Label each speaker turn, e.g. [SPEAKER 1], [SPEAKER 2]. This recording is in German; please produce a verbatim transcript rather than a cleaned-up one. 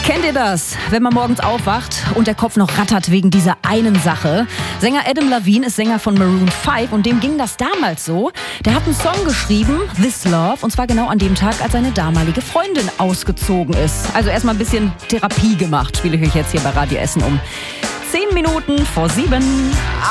[SPEAKER 1] Kennt ihr das, wenn man morgens aufwacht und der Kopf noch rattert wegen dieser einen Sache? Sänger Adam Levine ist Sänger von Maroon fünf und dem ging das damals so. Der hat einen Song geschrieben, This Love, und zwar genau an dem Tag, als seine damalige Freundin ausgezogen ist. Also erstmal ein bisschen Therapie gemacht, spiele ich euch jetzt hier bei Radio Essen um zehn Minuten vor sieben.